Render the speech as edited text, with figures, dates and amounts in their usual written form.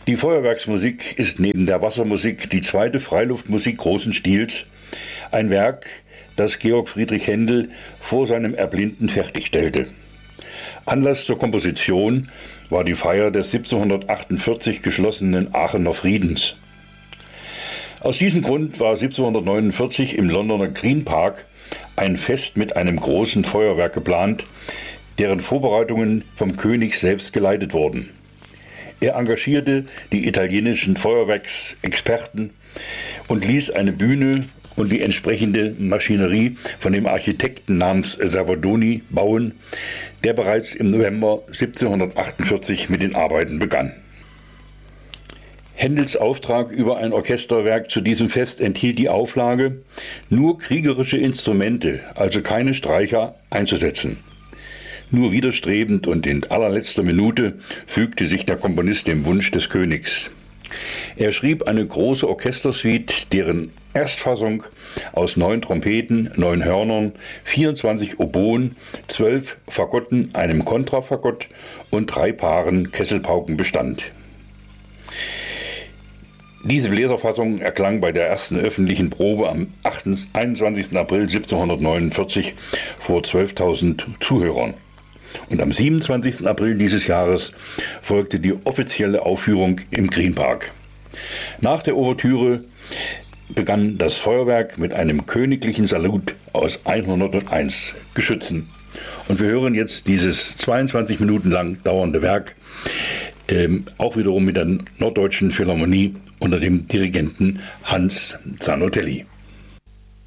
Die Feuerwerksmusik ist neben der Wassermusik die zweite Freiluftmusik großen Stils, ein Werk, das Georg Friedrich Händel vor seinem Erblinden fertigstellte. Anlass zur Komposition war die Feier des 1748 geschlossenen Aachener Friedens. Aus diesem Grund war 1749 im Londoner Green Park ein Fest mit einem großen Feuerwerk geplant, deren Vorbereitungen vom König selbst geleitet wurden. Er engagierte die italienischen Feuerwerksexperten und ließ eine Bühne und die entsprechende Maschinerie von dem Architekten namens Savardoni bauen, der bereits im November 1748 mit den Arbeiten begann. Händels Auftrag über ein Orchesterwerk zu diesem Fest enthielt die Auflage, nur kriegerische Instrumente, also keine Streicher, einzusetzen. Nur widerstrebend und in allerletzter Minute fügte sich der Komponist dem Wunsch des Königs. Er schrieb eine große Orchestersuite, deren Erstfassung aus 9 Trompeten, 9 Hörnern, 24 Oboen, 12 Fagotten, einem Kontrafagott und 3 Paaren Kesselpauken bestand. Diese Bläserfassung erklang bei der ersten öffentlichen Probe am 21. April 1749 vor 12.000 Zuhörern. Und am 27. April dieses Jahres folgte die offizielle Aufführung im Green Park. Nach der Ouvertüre begann das Feuerwerk mit einem königlichen Salut aus 101 Geschützen. Und wir hören jetzt dieses 22 Minuten lang dauernde Werk, auch wiederum mit der Norddeutschen Philharmonie unter dem Dirigenten Hans Zanotelli.